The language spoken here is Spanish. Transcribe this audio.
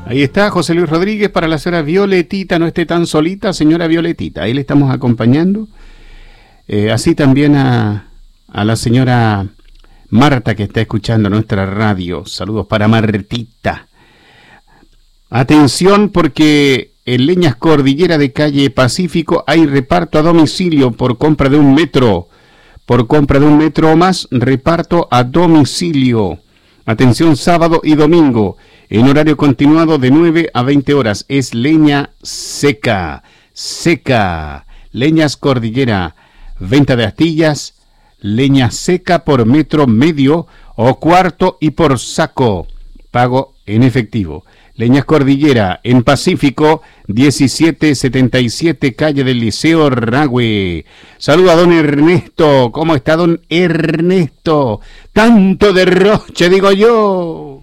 Ahí está José Luis Rodríguez para la señora Violetita, no esté tan solita, señora Violetita, ahí le estamos acompañando. Así también a la señora Marta que está escuchando nuestra radio. Saludos para Martita. Atención porque en Leñas Cordillera de Calle Pacífico hay reparto a domicilio por compra de 1 metro. Por compra de 1 metro o más, reparto a domicilio. Atención sábado y domingo, en horario continuado de 9 a 20 horas. Es leña seca, seca. Leñas Cordillera, venta de astillas, leña seca por metro medio o cuarto y por saco. Pago en efectivo. Leñas Cordillera, en Pacífico, 1777, calle del Liceo Ragüe. Saluda a don Ernesto. ¿Cómo está don Ernesto? Tanto derroche, digo yo.